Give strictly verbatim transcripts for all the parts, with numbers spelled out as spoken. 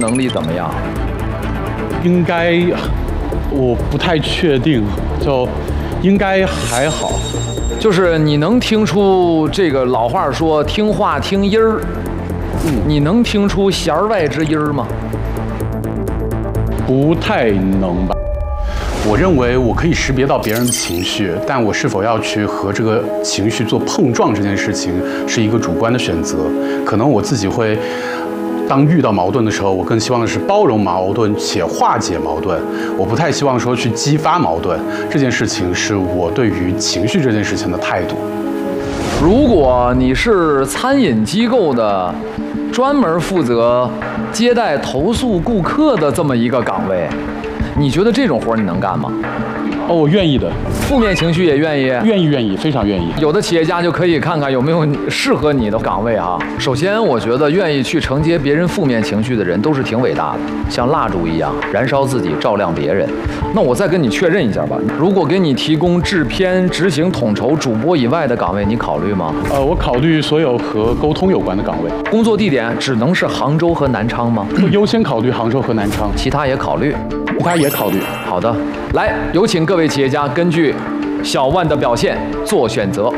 能力怎么样？ 应该，我不太确定，就应该还好。 就是你能听出这个老话说听话听音儿，嗯，你能听出弦儿外之音儿吗？ 不太能吧。我认为我可以识别到别人的情绪，但我是否要去和这个情绪做碰撞，这件事情是一个主观的选择。可能我自己会，当遇到矛盾的时候，我更希望的是包容矛盾且化解矛盾，我不太希望说去激发矛盾。这件事情是我对于情绪这件事情的态度。 如果你是餐饮机构的，专门负责接待投诉顾客的这么一个岗位，你觉得这种活你能干吗？ 哦，我愿意的。 负面情绪也愿意？ 愿意，愿意，非常愿意。 有的企业家就可以看看有没有适合你的岗位啊。首先，我觉得愿意去承接别人负面情绪的人都是挺伟大的，像蜡烛一样燃烧自己，照亮别人。那我再跟你确认一下吧，如果给你提供制片、执行统筹、主播以外的岗位，你考虑吗？ 呃，我考虑所有和沟通有关的岗位。 工作地点只能是杭州和南昌吗？ 会优先考虑杭州和南昌， 其他也考虑。 其他也考虑。 好的，来，有请各位企业家根据小万的表现做选择。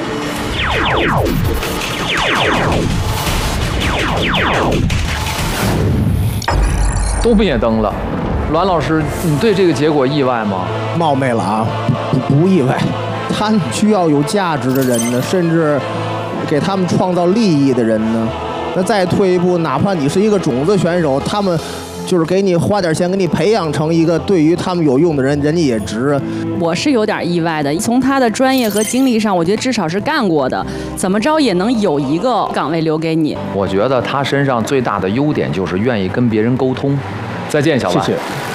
都灭灯了，栾老师，你对这个结果意外吗？ 冒昧了啊，不不意外。他需要有价值的人呢，甚至给他们创造利益的人呢。那再退一步，哪怕你是一个种子选手，他们就是给你花点钱，给你培养成一个对于他们有用的人，人家也值。 我是有点意外的，从他的专业和经历上，我觉得至少是干过的，怎么着也能有一个岗位留给你。 我觉得他身上最大的优点就是愿意跟别人沟通。再见，小万。 谢谢。